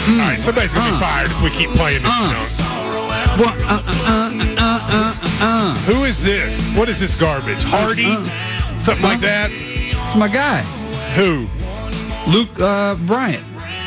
All right, somebody's going to be fired if we keep playing this song. Who is this? What is this garbage? Hardy? Something like that? It's my guy. Who? Luke Bryant.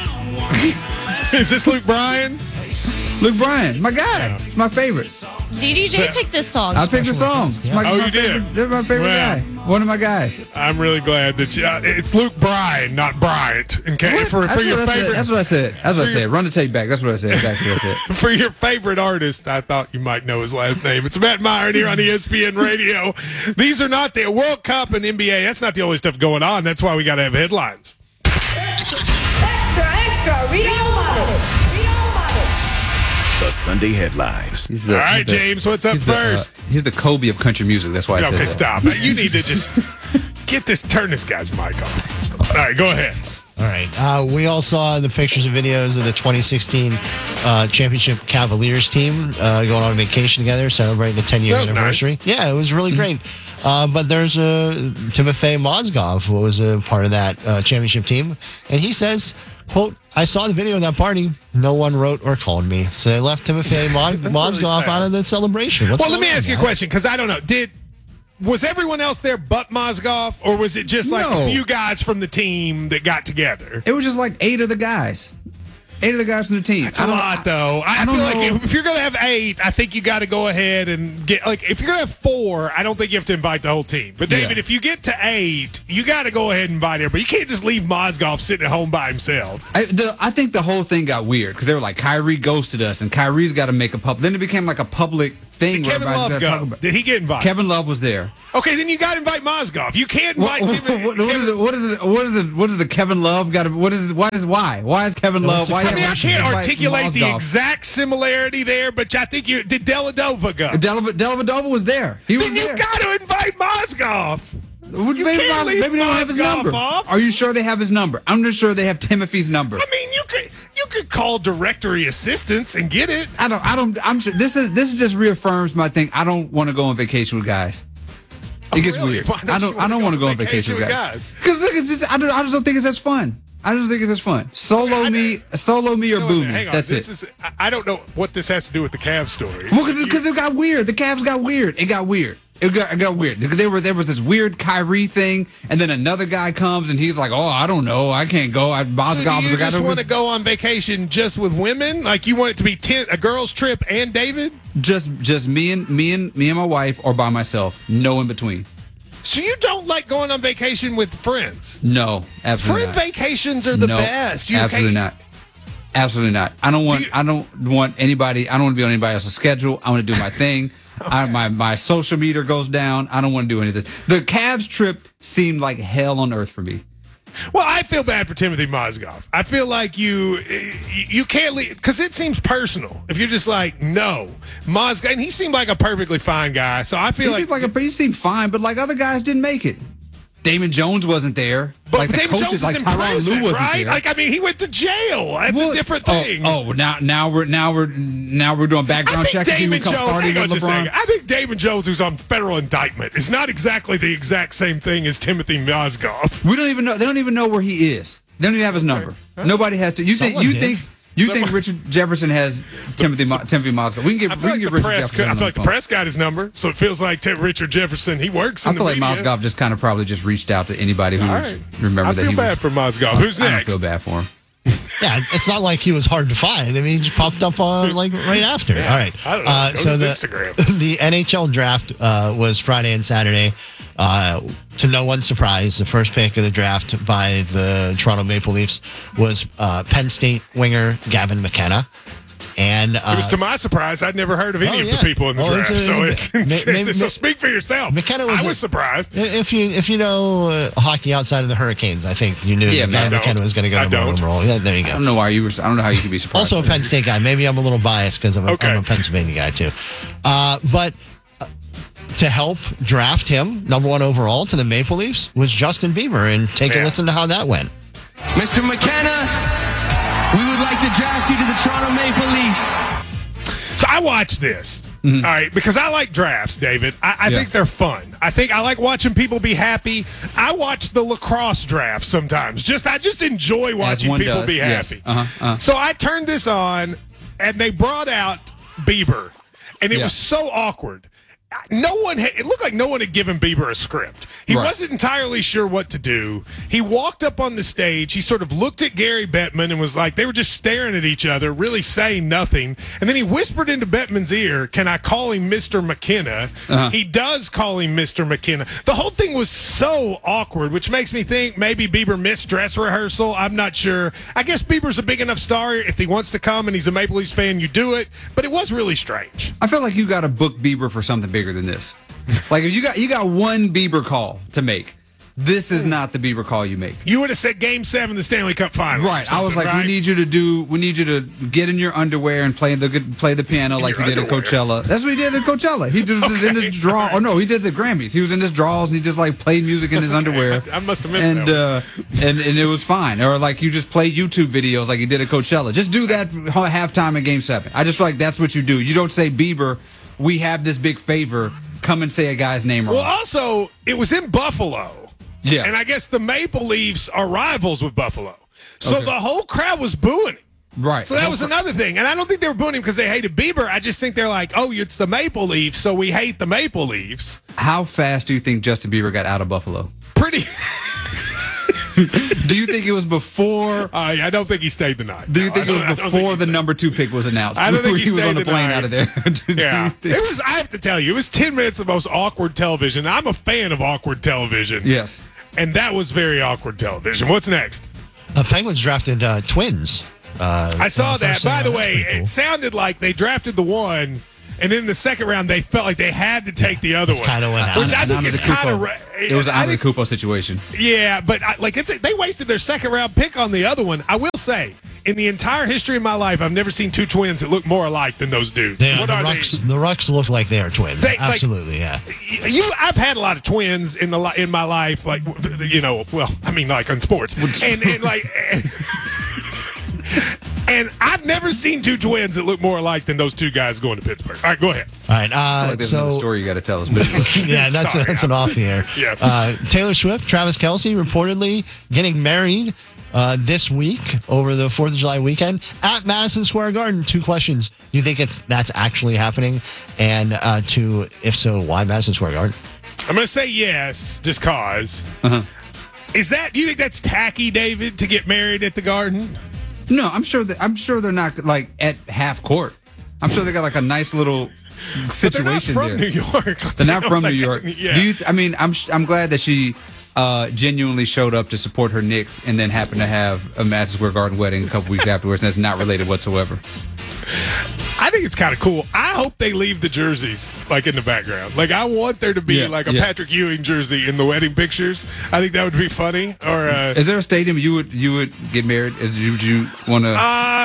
Is this Luke Bryan? Luke Bryan, my guy. It's my favorite. DDJ picked this song. I picked the song. It's my, Oh, my you favorite, did? They're my favorite Well. guy. One of my guys. I'm really glad that it's Luke Bryan, not Bryant. Okay, for That's your what I said. favorite. That's what I said. That's what I said. Run the tape back. That's what I said. Exactly what I said. For your favorite artist, I thought you might know his last name. It's Matt Meyer here on ESPN Radio. These are not the World Cup and NBA. That's not the only stuff going on. That's why we got to have headlines. Extra, extra, read all about it. Read all about it. The Sunday headlines. He's All right, James, what's up first? He's the Kobe of country music. That's why I said Okay, that. stop. You need to just turn this guy's mic on. All right, go ahead. All right. We all saw the pictures and videos of the 2016 championship Cavaliers team going on vacation together, celebrating the 10-year That was anniversary. nice. Yeah, it was really great. But there's Timofey Mozgov, who was a part of that championship team, and he says, quote, I saw the video of that party. No one wrote or called me. So they left Timofey Mozgov sad. out of the celebration. What's Well, let going me on, ask you a guys? question, because I don't know. Was everyone else there but Mozgov, or was it just like No. a few guys from the team that got together? It was just like 8 of the guys. 8 of the guys from the team. It's a lot, though. I don't feel know. like if you're going to have 8, I think you got to go ahead and get, like, if you're going to have 4, I don't think you have to invite the whole team. But, David, Yeah. if you get to 8, you got to go ahead and invite everybody. You can't just leave Mozgov sitting at home by himself. I think the whole thing got weird because they were like, Kyrie ghosted us, and Kyrie's got to make a public. Then it became like a public thing. Did where Kevin everybody's Love gotta talk go? about. Did he get invited? Kevin Love was there. Okay, then you got to invite Mozgov. You can't invite Timothy. What is the Kevin Love got to? Why is Kevin Love? Why? I mean, I can't invite articulate the Mozgov? exact similarity there, but I think did Dellavedova go? Dellavedova was there. He was Then there. you got to invite Mozgov. Maybe can't leave they don't have his Mozgov number. off. Are you sure they have his number? I'm not sure they have Timothy's number. I mean, you could call directory assistance and get it. I'm sure this just reaffirms my thing. I don't want to go on vacation with guys. It gets really? weird. Why don't you I don't want to go on vacation with guys. Because I just don't think it's as fun. I just think it's as fun. Solo me or No, boo me. hang on. That's this it. Is, I don't know what this has to do with the Cavs story. Well, because it got weird. The Cavs got weird. It got weird. It got weird. There was this weird Kyrie thing, and then another guy comes and he's like, "Oh, I don't know, I can't go." So Mozgov do is you a guy. just want to go on vacation just with women? Like you want it to be a girls' trip and David? Just me and my wife, or by myself. No in between. So you don't like going on vacation with friends? No, absolutely Friend not. vacations are the No, best. Absolutely not. Absolutely not. I don't want anybody. I don't want to be on anybody else's schedule. I want to do my thing. Okay. My social meter goes down. I don't want to do any of this. The Cavs trip seemed like hell on earth for me. Well, I feel bad for Timothy Mozgov. I feel like you can't leave because it seems personal. If you're just like, no, Mozgov, and he seemed like a perfectly fine guy. So I feel He seemed fine, but like other guys didn't make it. Damon Jones wasn't there. But like the David coaches, Jones like is in Tyronn prison, Lue wasn't right? there. Like I mean, he went to jail. That's a different thing. Now we're doing background checks. Damon He would come Jones. party Hang on with just a LeBron. second. I think Damon Jones, who's on federal indictment, is not exactly the exact same thing as Timothy Mozgov. We don't even know. They don't even know where he is. They don't even have his number. Nobody has to. You think Richard Jefferson has Timothy Mozgov? We can I feel get like Richard Jefferson. I on feel like the the phone. press got his number, so it feels like Richard Jefferson. He works. I In feel the like media. Mozgov just kind of probably just reached out to anybody who All was, right. remember I that feel he bad was. for Mozgov. Who's I don't next? feel bad for him. Yeah, it's not like he was hard to find. I mean, he just popped up like right after. Yeah, All right. I don't know. Go So to his Instagram. the NHL draft was Friday and Saturday. To no one's surprise, the first pick of the draft by the Toronto Maple Leafs was Penn State winger Gavin McKenna. And It was to my surprise. I'd never heard of any of the people in the draft. So speak for yourself. McKenna I was surprised. If you know hockey outside of the Hurricanes, I think you knew Yeah, that man, Gavin McKenna was going to go to the role. Yeah, there you I go. don't know why I don't know how you could be surprised. Also a Penn State guy. Maybe I'm a little biased because I'm a Pennsylvania guy too. But to help draft him, number 1 overall to the Maple Leafs, was Justin Bieber. And take a listen to how that went. Mr. McKenna, we would like to draft you to the Toronto Maple Leafs. So I watched this. All right, because I like drafts, David. I think they're fun. I like watching people be happy. I watch the lacrosse draft sometimes. I just enjoy watching people be happy. So I turned this on, and they brought out Bieber, and it was so awkward. It looked like no one had given Bieber a script. He wasn't entirely sure what to do. He walked up on the stage. He sort of looked at Gary Bettman and was like, they were just staring at each other, really saying nothing. And then he whispered into Bettman's ear, can I call him Mr. McKenna? He does call him Mr. McKenna. The whole thing was so awkward, which makes me think maybe Bieber missed dress rehearsal. I'm not sure. I guess Bieber's a big enough star. If he wants to come and he's a Maple Leafs fan, you do it. But it was really strange. I feel like you got to book Bieber for something bigger than this. Like if you got one Bieber call to make, this is not the Bieber call you make. You would have said Game 7 of the Stanley Cup Final. Right. I was like, we need you to get in your underwear and play the piano like you did at Coachella. That's what he did at Coachella. He just was in his draw. Oh no, he did the Grammys. He was in his draws and he just like played music in his underwear. I must have missed that. And it was fine. Or like you just play YouTube videos like he did at Coachella. Just do that halftime at Game 7. I just feel like that's what you do. You don't say, Bieber, we have this big favor. Come and say a guy's name wrong. Well, also, it was in Buffalo. Yeah. And I guess the Maple Leafs are rivals with Buffalo. So the whole crowd was booing him. Right. So that was another thing. And I don't think they were booing him because they hated Bieber. I just think they're like, oh, it's the Maple Leafs, so we hate the Maple Leafs. How fast do you think Justin Bieber got out of Buffalo? Pretty. Do you think it was before? I don't think he stayed the night. Do you think it was before the number 2 pick was announced? I don't think he was stayed on the plane night. out of there. Yeah. It was. I have to tell you, it was 10 minutes of the most awkward television. I'm a fan of awkward television. Yes. And that was very awkward television. What's next? Penguins drafted twins. I saw that. By the way, cool. It sounded like they drafted the one, and then in the second round, they felt like they had to take the other one. Kind of what happened. Which I think is kind of. It was an Antetokounmpo situation. Yeah, but they wasted their second round pick on the other one. I will say, in the entire history of my life, I've never seen two twins that look more alike than those dudes. Yeah, What the are Rucks look like they are twins. Absolutely, yeah. I've had a lot of twins in my life, like like on sports, and like. And I've never seen two twins that look more alike than those two guys going to Pittsburgh. All right, go ahead. All right. There's another story you got to tell us. Yeah, that's an off the air. Yeah. Taylor Swift, Travis Kelce reportedly getting married this week over the 4th of July weekend at Madison Square Garden. 2 questions. Do you think that's actually happening? And if so, why Madison Square Garden? I'm going to say yes, just cause. Uh-huh. Do you think that's tacky, David, to get married at the Garden? No, I'm sure they're not like at half court. I'm sure they got like a nice little situation there. They're not from New York. They're not from New York. Yeah. I'm glad that she genuinely showed up to support her Knicks and then happened to have a Madison Square Garden wedding a couple weeks afterwards, and that's not related whatsoever. I think it's kind of cool. I hope they leave the jerseys like in the background. Like I want there to be a Patrick Ewing jersey in the wedding pictures. I think that would be funny. Or is there a stadium you would get married? Would you want to?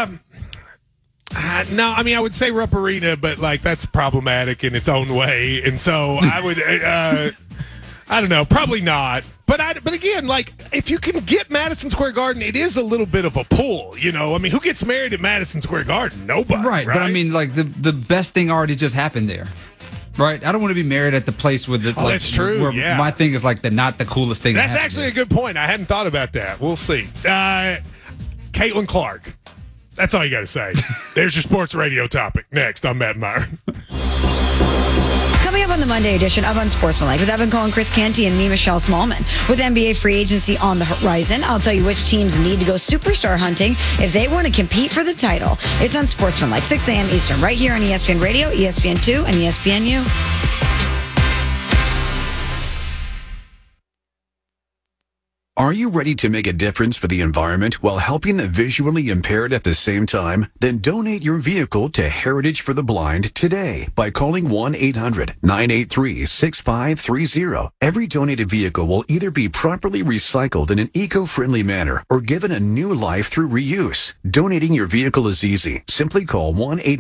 No, I mean I would say Rupp Arena, but like that's problematic in its own way, and so I would. I don't know, probably not. But again, like if you can get Madison Square Garden, it is a little bit of a pull, you know. I mean, who gets married at Madison Square Garden? Nobody, right? But I mean, like the best thing already just happened there, right? I don't want to be married at the place with the. That's true. Where yeah. My thing is like not the coolest thing. That's actually a good point. I hadn't thought about that. We'll see. Caitlin Clark. That's all you got to say. There's your sports radio topic. Next on Matt Meyer. Coming up on the Monday edition of Unsportsmanlike with Evan Cohen, Chris Canty, and me, Michelle Smallman. With NBA free agency on the horizon, I'll tell you which teams need to go superstar hunting if they want to compete for the title. It's Unsportsmanlike, 6 a.m. Eastern, right here on ESPN Radio, ESPN2, and ESPNU. Are you ready to make a difference for the environment while helping the visually impaired at the same time? Then donate your vehicle to Heritage for the Blind today by calling 1-800-983-6530. Every donated vehicle will either be properly recycled in an eco-friendly manner or given a new life through reuse. Donating your vehicle is easy. Simply call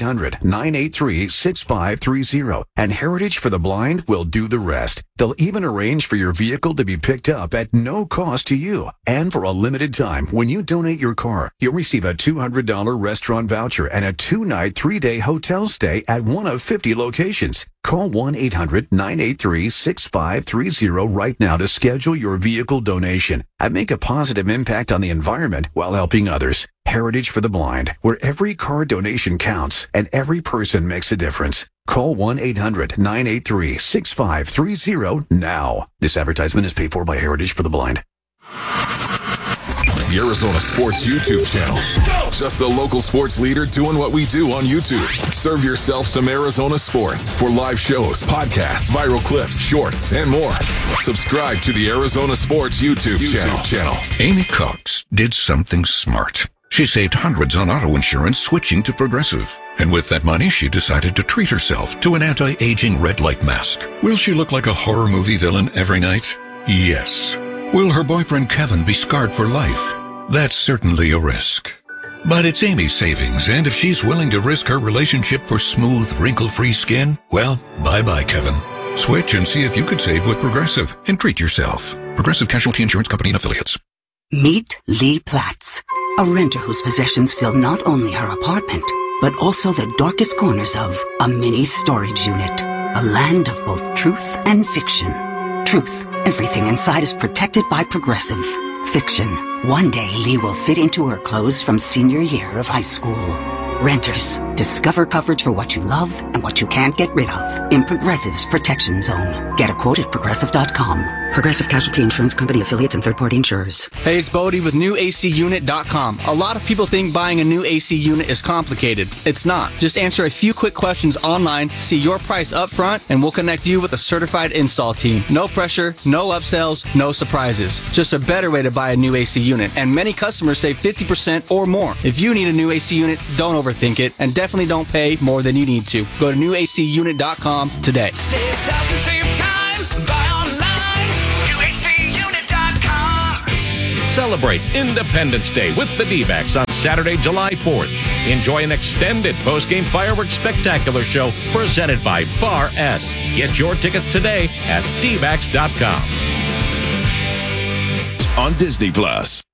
1-800-983-6530 and Heritage for the Blind will do the rest. They'll even arrange for your vehicle to be picked up at no cost to you. And for a limited time, when you donate your car, you'll receive a $200 restaurant voucher and a 2-night, 3-day hotel stay at one of 50 locations. Call 1-800-983-6530 right now to schedule your vehicle donation and make a positive impact on the environment while helping others. Heritage for the Blind, where every car donation counts and every person makes a difference. Call 1-800-983-6530 now. This advertisement is paid for by Heritage for the Blind. The Arizona Sports YouTube channel. Just the local sports leader doing what we do on YouTube. Serve yourself some Arizona sports for live shows, podcasts, viral clips, shorts, and more. Subscribe to the Arizona Sports YouTube channel. Amy Cox did something smart. She saved hundreds on auto insurance switching to Progressive. And with that money, she decided to treat herself to an anti-aging red light mask. Will she look like a horror movie villain every night? Yes. Will her boyfriend Kevin be scarred for life? That's certainly a risk. But it's Amy's savings, and if she's willing to risk her relationship for smooth, wrinkle-free skin, well, bye-bye, Kevin. Switch and see if you could save with Progressive and treat yourself. Progressive Casualty Insurance Company and Affiliates. Meet Lee Platz, a renter whose possessions fill not only her apartment, but also the darkest corners of a mini storage unit. A land of both truth and fiction. Truth, everything inside is protected by Progressive. Fiction, one day Lee will fit into her clothes from senior year of high school. Renters, discover coverage for what you love and what you can't get rid of in Progressive's Protection Zone. Get a quote at Progressive.com. Progressive Casualty Insurance Company, affiliates, and third-party insurers. Hey, it's Bodie with NewACUnit.com. A lot of people think buying a new AC unit is complicated. It's not. Just answer a few quick questions online, see your price up front, and we'll connect you with a certified install team. No pressure, no upsells, no surprises. Just a better way to buy a new AC unit. And many customers save 50% or more. If you need a new AC unit, don't overthink it, and definitely don't pay more than you need to. Go to NewACUnit.com today. Save thousands, save time, buy online, NewACUnit.com. Celebrate Independence Day with the D-backs on Saturday, July 4th. Enjoy an extended post-game fireworks spectacular show presented by Bar S. Get your tickets today at dbacks.com. On Disney Plus.